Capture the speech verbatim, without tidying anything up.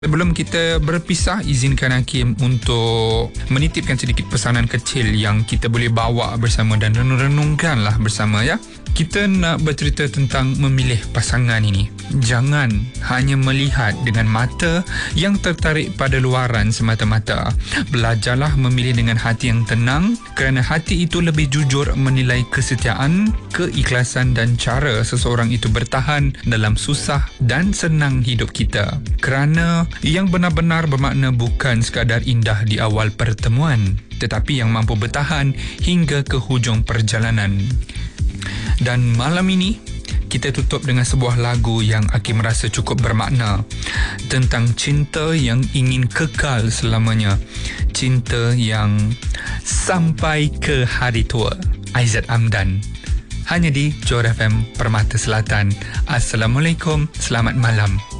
Sebelum kita berpisah, izinkan Hakim untuk menitipkan sedikit pesanan kecil yang kita boleh bawa bersama dan renung-renungkanlah bersama, ya. Kita nak bercerita tentang memilih pasangan ini. Jangan hanya melihat dengan mata yang tertarik pada luaran semata-mata. Belajarlah memilih dengan hati yang tenang, kerana hati itu lebih jujur menilai kesetiaan, keikhlasan dan cara seseorang itu bertahan dalam susah dan senang hidup kita. Kerana yang benar-benar bermakna bukan sekadar indah di awal pertemuan, tetapi yang mampu bertahan hingga ke hujung perjalanan. Dan malam ini, kita tutup dengan sebuah lagu yang Hakim merasa cukup bermakna, tentang cinta yang ingin kekal selamanya, cinta yang sampai ke hari tua. Aizat Amdan, hanya di Johor F M Permata Selatan. Assalamualaikum, selamat malam.